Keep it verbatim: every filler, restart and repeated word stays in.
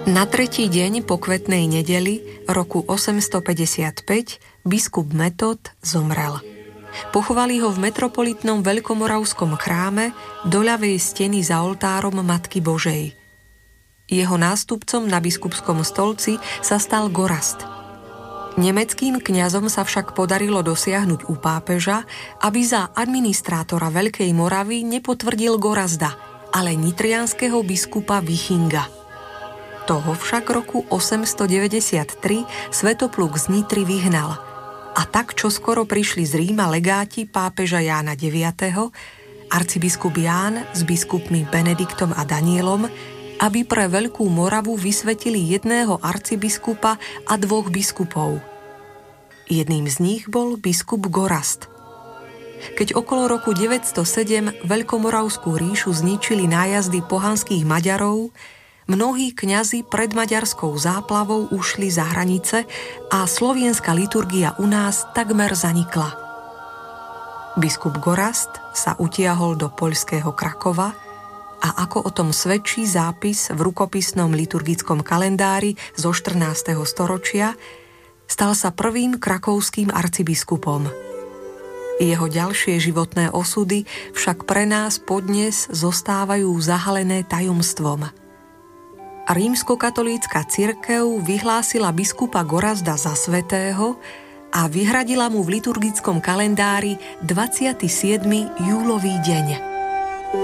Na tretí deň po kvetnej nedeli roku osemstopäťdesiatpäť biskup Metod zomrel. Pochovali ho v metropolitnom veľkomoravskom chráme do ľavej steny za oltárom Matky Božej. Jeho nástupcom na biskupskom stolci sa stal Gorazd. Nemeckým kňazom sa však podarilo dosiahnuť u pápeža, aby za administrátora Veľkej Moravy nepotvrdil Gorazda, ale nitrianskeho biskupa Vichinga. Toho však roku osemstodeväťdesiattri Svetopluk z Nitry vyhnal. A tak čoskoro prišli z Ríma legáti pápeža Jána deviateho, arcibiskup Ján s biskupmi Benediktom a Danielom, aby pre Veľkú Moravu vysvetili jedného arcibiskupa a dvoch biskupov. Jedným z nich bol biskup Gorazd. Keď okolo roku deväťstosedem Veľkomoravskú ríšu zničili nájazdy pohanských Maďarov, mnohí kňazi pred maďarskou záplavou ušli za hranice a slovienska liturgia u nás takmer zanikla. Biskup Gorazd sa utiahol do poľského Krakova a ako o tom svedčí zápis v rukopisnom liturgickom kalendári zo štrnásteho storočia, stal sa prvým krakovským arcibiskupom. Jeho ďalšie životné osudy však pre nás podnes zostávajú zahalené tajomstvom. Rímskokatolícka cirkev vyhlásila biskupa Gorazda za svätého a vyhradila mu v liturgickom kalendári dvadsiateho siedmeho júlový deň.